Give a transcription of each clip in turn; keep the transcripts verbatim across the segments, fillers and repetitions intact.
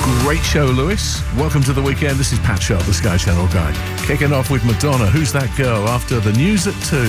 Great show, Lewis. Welcome to the weekend. This is Pat Sharp, the Sky Channel guy. Kicking off with Madonna, Who's That Girl, after the news at two.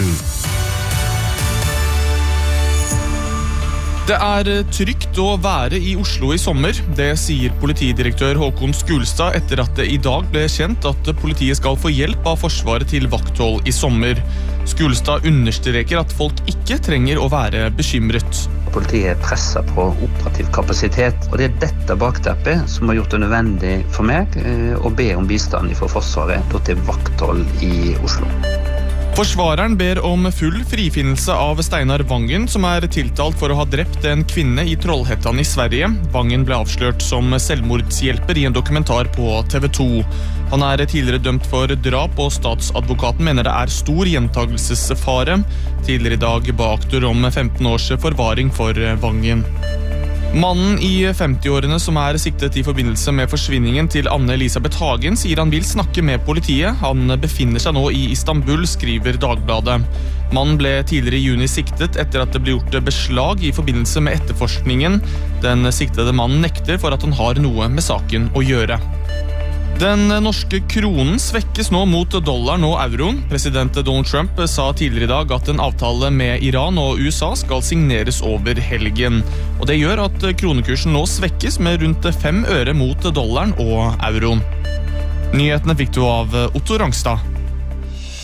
Det er trygt å være i Oslo i sommer. Det sier politidirektør Håkon Skulstad etter at det i dag ble kjent at politiet skal få hjelp av Forsvaret til vakthold i sommer. Skulstad understreker at folk ikke trenger å være bekymret. Politiet presser på operativ kapasitet, og det er dette bakteppet som har gjort det nødvendig for meg å be om bistand fra Forsvaret til vakthold i Oslo. Forsvareren ber om full frifinnelse av Steinar Vangen, som er tiltalt for å ha drept en kvinne i Trollhättan i Sverige. Vangen ble avslørt som selvmordshjelper i en dokumentar på T V to. Han er tidligere dømt for drap, og statsadvokaten mener det er stor gjentagelsesfare. Tidligere i dag ba aktor om femten års forvaring for Vangen. Mannen i femti-årene som er siktet i forbindelse med forsvinningen til Anne-Elisabeth Hagen sier han vil snakke med politiet. Han befinner seg nå i Istanbul, skriver Dagbladet. Mannen ble tidligere i juni siktet etter at det ble gjort beslag i forbindelse med etterforskningen. Den siktede mannen nekter for at han har noe med saken å gjøre. Den norske kronen svekkes nå mot dollaren og euroen. President Donald Trump sa tidligere i dag at en avtale med Iran og U S A skal signeres over helgen. Og det gjør at kronekursen nå svekkes med rundt fem øre mot dollaren og euroen. Nyhetene fikk du av Otto Rangstad.